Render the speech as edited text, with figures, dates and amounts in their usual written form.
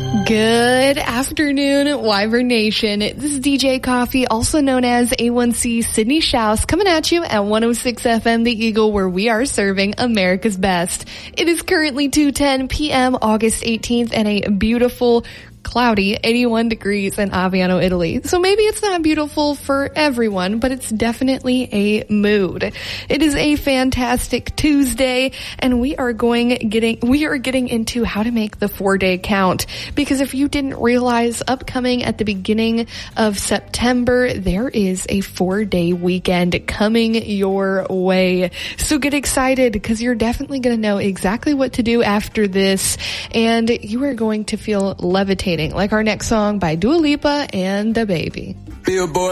Good afternoon, Wyvern Nation. This is DJ Coffee, also known as A1C Sydney Shouse, coming at you at 106 FM The Eagle, where we are serving America's best. It is currently 2:10 p.m. August 18th, and a beautiful cloudy 81 degrees in Aviano, Italy. So maybe it's not beautiful for everyone, but it's definitely a mood. It is a fantastic Tuesday, and we are getting into how to make the 4-day count. Because if you didn't realize, upcoming at the beginning of September, there is a 4-day weekend coming your way. So get excited, because you're definitely going to know exactly what to do after this, and you are going to feel levitating, like our next song by Dua Lipa and DaBaby. Billboard.